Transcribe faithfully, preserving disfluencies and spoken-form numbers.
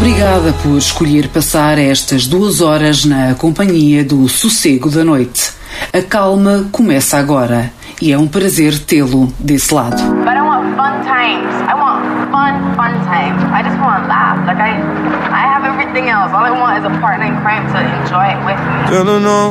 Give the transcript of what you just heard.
Obrigada por escolher passar estas duas horas na companhia do sossego da noite. A calma começa agora e é um prazer tê-lo desse lado. But I want fun times. I want fun, fun times. I just want to laugh. Like I, I have everything else. All I want is a partner in crime to enjoy it with me.